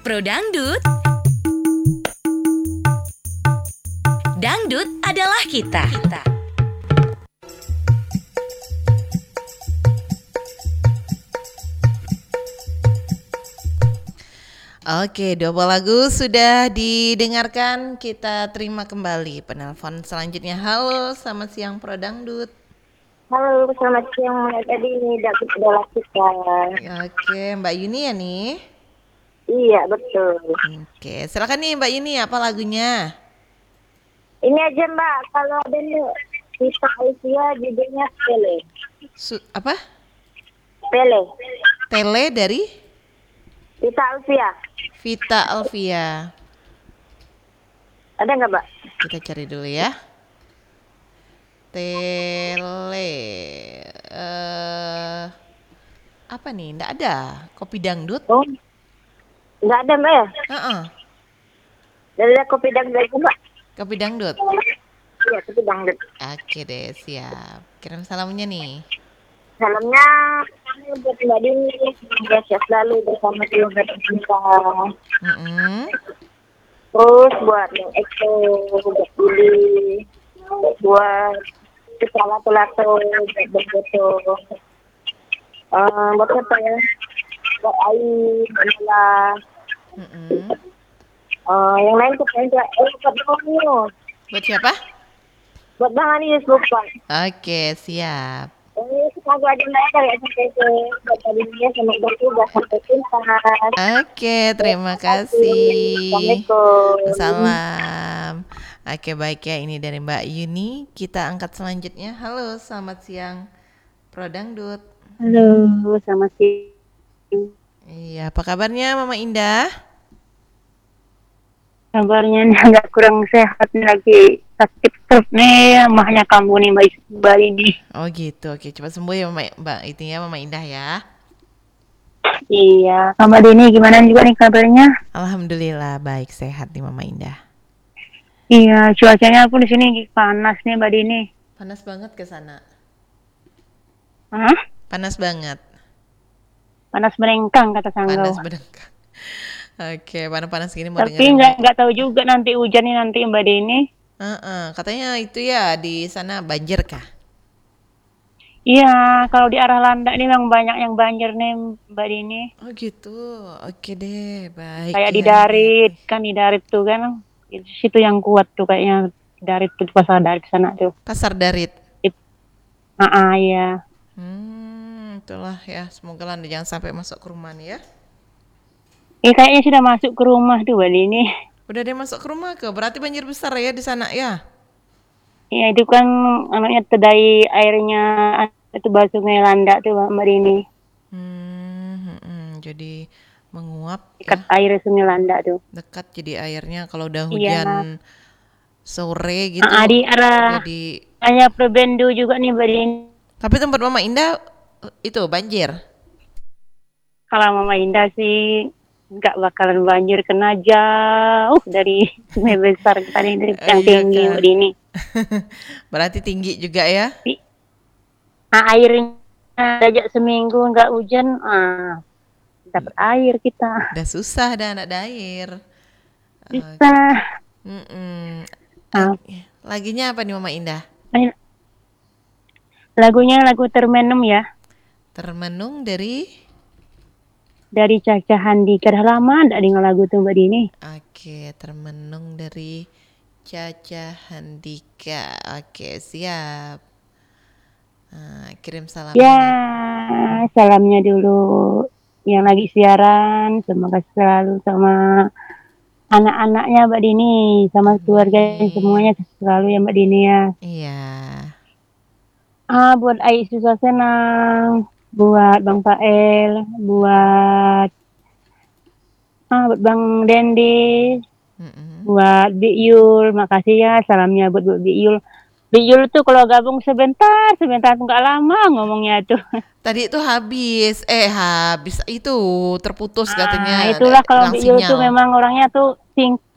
Pro Dangdut, dangdut adalah kita. Oke, dua buah lagu sudah didengarkan. Kita terima kembali penelpon selanjutnya. Halo, selamat siang Pro Dangdut. Halo, selamat siang. Tadi ini David adalah kita. Oke, Mbak Yuni ya nih. Iya, betul. Oke, silakan nih Mbak Yuni, apa lagunya? Ini aja Mbak, kalau ada nih Rita Alfia judulnya Pele. Apa? Pele. Tele dari Rita Alfia. Vita Alvia. Ada nggak Mbak? Kita cari dulu ya. Tele. Apa nih? Nggak ada. Kopi dangdut? Oh, nggak ada Mbak ya? Heeh. Ada kopi dangdut Mbak? Kopi dangdut. Iya, kopi dangdut. Oke deh, siap. Kirim salamnya nih. Salamnya buat Mbak Dini, semoga sehat selalu bersama keluarga tercinta. Terus buat yang Eko, buat Billy, buat kita lato-lato, buat Beto. Buat apa ya? Buat Ai, Mila. Yang lain tuh buat Bang Anies. Buat siapa? Buat Bang Anies, lupa. Oke, siap. Semoga aja Mbak dari sampai ke buat tadinya sama bertugas sampai tuntas. Oke, terima kasih. Assalamualaikum. Salam. Oke, baik ya, ini dari Mbak Yuni. Kita angkat selanjutnya. Halo, selamat siang Pro Dangdut. Halo, selamat siang. Iya, apa kabarnya Mama Indah? Kabarnya agak kurang sehat nih, lagi sakit perut nih, mahnya kamu nih Mbak ini. Oh gitu, oke, cepat sembuh ya Mbak itu ya Mama Indah ya. Iya, Mbak Dini gimana juga nih kabarnya? Alhamdulillah baik, sehat nih Mama Indah. Iya, cuacanya pun di sini panas nih Mbak Dini. Panas banget ke sana. Hah? Panas banget. Panas merengkang kata Sanggau. Panas merengkang. Oke, panas-panas gini mau Tapi dengerin. nggak tahu juga nanti hujannya nanti Mbak Dini. Katanya itu ya di sana banjir kah? Iya, kalau di arah Landak ini memang banyak yang banjir nih Mbak Dini. Oh gitu, oke deh, baik. Kayak ya. di Darit, kan di Darit tuh kan, itu situ yang kuat tuh kayaknya Darit tuh, pasar Darit sana tuh. Pasar Darit. Iya. Itulah ya, semoga Anda jangan sampai masuk ke rumah nih ya. Kayaknya sudah masuk ke rumah tuh Mbak Dini. Udah dia masuk ke rumah ke, berarti banjir besar ya di sana ya? Iya, itu kan anaknya tedai airnya itu Sungai Landak tuh Mbak Dini. Jadi menguap Dekat ya. air Sungai Landak tuh. Dekat jadi airnya kalau udah hujan sore gitu. Di arah jadi kayak Perbendu juga nih Mbak Dini. Tapi tempat Mama Indah itu banjir. Kalau Mama Indah sih nggak bakalan banjir, kena jauh dari sungai besar tadi dari yang tinggi kan? Mbak Dini. Berarti tinggi juga ya? Airnya sejak seminggu nggak hujan, dapat air kita. Udah susah dah anak air. Bisa. Laginya apa nih Mama Indah? Lagunya lagu Termenung ya. Termenung dari Caca Handika. Dah lama enggak dengar lagu tuh Mbak Dini. Oke, Termenung dari Caca Handika. Oke, siap. Kirim salam. Ya, salamnya dulu yang lagi siaran. Semoga selalu sama anak-anaknya Mbak Dini, sama keluarga semuanya selalu ya Mbak Dini ya. Iya. Buat Ais Susah Senang, buat Bang Pael, buat Bang Dendi, buat Bi Yul, makasih ya salamnya buat Bi Yul. Bi Yul tuh kalau gabung sebentar tuh nggak lama ngomongnya tuh. Tadi itu habis itu terputus katanya. Itulah kalau Bi Yul tuh memang orangnya tuh